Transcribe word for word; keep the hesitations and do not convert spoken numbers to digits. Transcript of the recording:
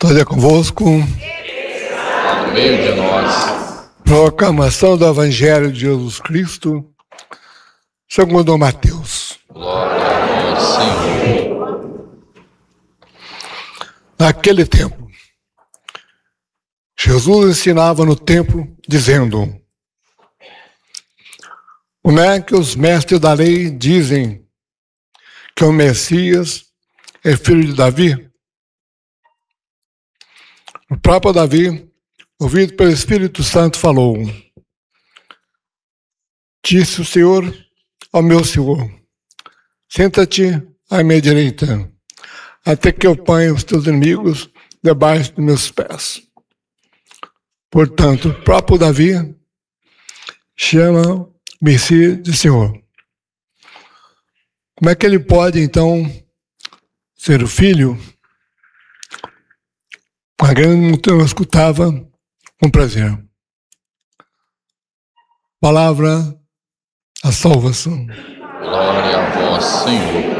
Esteja convosco. No meio de nós. Proclamação do Evangelho de Jesus Cristo, segundo Mateus. Glória a vós, Senhor. Naquele tempo, Jesus ensinava no templo, dizendo: como é que os mestres da lei dizem que o Messias é filho de Davi? O próprio Davi, ouvido pelo Espírito Santo, falou: disse o Senhor ao meu Senhor: senta-te à minha direita, até que eu ponha os teus inimigos debaixo dos meus pés. Portanto, o próprio Davi chama o Messias de Senhor. Como é que ele pode, então, ser o filho? A grande multidão escutava com prazer. Palavra da salvação. Glória a vós, Senhor.